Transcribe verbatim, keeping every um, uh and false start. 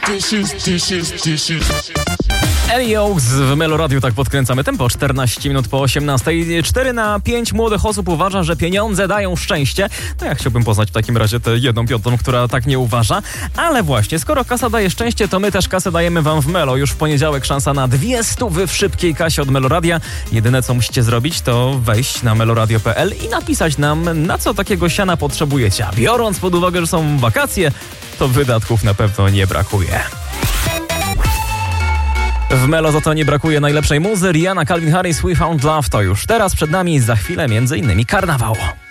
dishes, dishes, dishes. Ellie Oaks w Meloradiu, tak podkręcamy tempo. czternaście minut po osiemnastej. cztery na pięć młodych osób uważa, że pieniądze dają szczęście. To ja chciałbym poznać w takim razie tę jedną piątą, która tak nie uważa. Ale właśnie, skoro kasa daje szczęście, to my też kasę dajemy wam w Melo. Już w poniedziałek szansa na dwie stówy w szybkiej kasie od Meloradia. Jedyne, co musicie zrobić, to wejść na meloradio kropka p l i napisać nam, na co takiego siana potrzebujecie. A biorąc pod uwagę, że są wakacje, to wydatków na pewno nie brakuje. W Melo za to nie brakuje najlepszej muzy. Rihanna, Calvin Harris, We Found Love to już teraz przed nami, za chwilę między innymi karnawał.